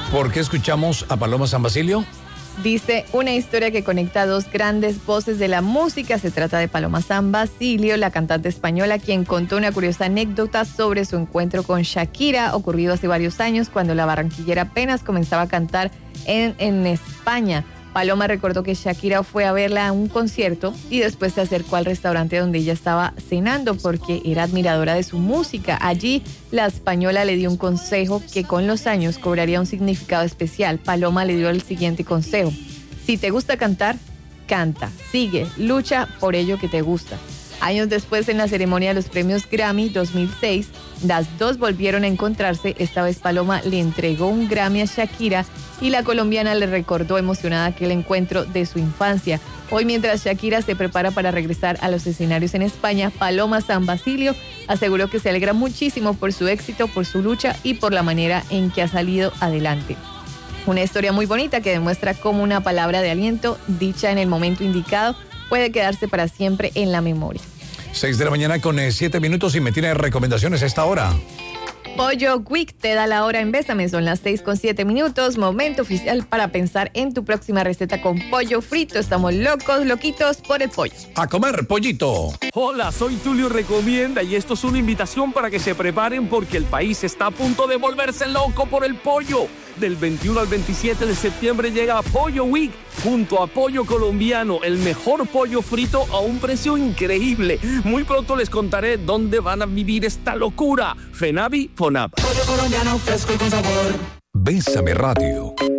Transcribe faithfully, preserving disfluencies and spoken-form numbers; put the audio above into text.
¿Por qué escuchamos a Paloma San Basilio? Dice, una historia que conecta a dos grandes voces de la música. Se trata de Paloma San Basilio, la cantante española, quien contó una curiosa anécdota sobre su encuentro con Shakira, ocurrido hace varios años cuando la barranquillera apenas comenzaba a cantar en, en España. Paloma recordó que Shakira fue a verla a un concierto y después se acercó al restaurante donde ella estaba cenando porque era admiradora de su música. Allí, la española le dio un consejo que con los años cobraría un significado especial. Paloma le dio el siguiente consejo: si te gusta cantar, canta, sigue, lucha por ello que te gusta. Años después, en la ceremonia de los premios Grammy dos mil seis, las dos volvieron a encontrarse. Esta vez Paloma le entregó un Grammy a Shakira y la colombiana le recordó emocionada aquel encuentro de su infancia. Hoy, mientras Shakira se prepara para regresar a los escenarios en España, Paloma San Basilio aseguró que se alegra muchísimo por su éxito, por su lucha y por la manera en que ha salido adelante. Una historia muy bonita que demuestra cómo una palabra de aliento, dicha en el momento indicado, puede quedarse para siempre en la memoria. Seis de la mañana con eh, siete minutos y me tiene recomendaciones a esta hora. Pollo Week te da la hora en Bésame, son las seis con siete minutos, momento oficial para pensar en tu próxima receta con pollo frito. Estamos locos, loquitos por el pollo. A comer pollito. Hola, soy Tulio Recomienda y esto es una invitación para que se preparen porque el país está a punto de volverse loco por el pollo. Del veintiuno al veintisiete de septiembre llega Pollo Week junto a Pollo Colombiano, el mejor pollo frito a un precio increíble. Muy pronto les contaré dónde van a vivir esta locura. Fenavi, Fonab. Pollo colombiano fresco y con sabor. Bésame Radio.